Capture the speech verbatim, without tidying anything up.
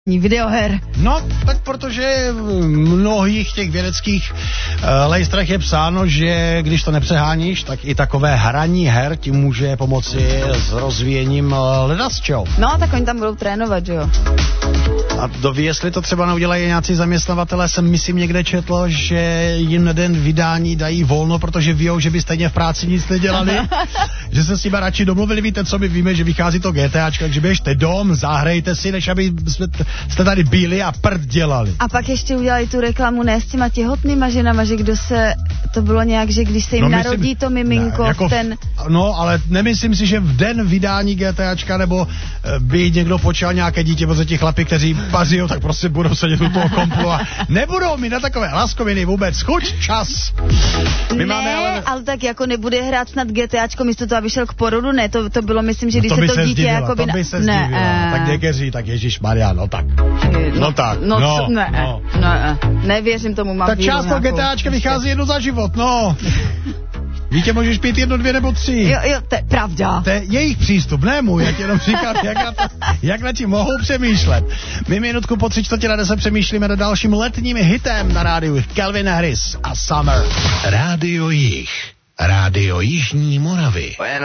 videoher. No, tak protože v mnohých těch vědeckých uh, lejstrech je psáno, že když to nepřeháníš, tak i takové hraní her ti může pomoci s rozvíjením uh, ledasčeho. No, tak oni tam budou trénovat, že jo? A doví, jestli to třeba neudělají nějací zaměstnavatelé, jsem myslím někde četl, že jim na den vydání dají volno, protože víjou, že by stejně v práci nic nedělali, že se s nimi radši domluvili, víte co, my víme, že vychází to GTAčko, takže běžte dom, zahrejte si, než aby jsme t- jste tady byli a prd dělali. A pak ještě udělali tu reklamu ne s těma těhotnýma ženama, že kdo se, to bylo nějak, že když se jim no, myslím, narodí to miminko, ne, jako ten... V, no, ale nemyslím si, že v den vydání GTAčka nebo by někdo počal nějaké dítě, protože ti chlapi, kteří pařijou, tak prostě budou sedět u toho komplu a nebudou mi na takové laskoviny vůbec chuť, čas. My ne, máme ale... ale tak jako nebude hrát snad GTAčko místo toho, aby šel k porodu, ne, to, to bylo, myslím, že když no to se to se dítě jako by... To by se ne, ne, tak děkeří, tak ježišmarja, no tak. No, no tak, no. no, co, ne, no. ne, nevěřím tomu, mám ta část toho GTAčka vychází jedno za život, no. Dítě můžeš pít jedno, dvě nebo tři. Jo, jo, to je pravda. To je jejich přístup, ne můj, jak jenom říkám, jak na, to, jak na tím mohou přemýšlet. My minutku po tři čtvrtě na deset přemýšlíme nad dalším letním hitem na rádiu Calvin Harris a Summer. Rádio Jih, Rádio Jižní Moravy.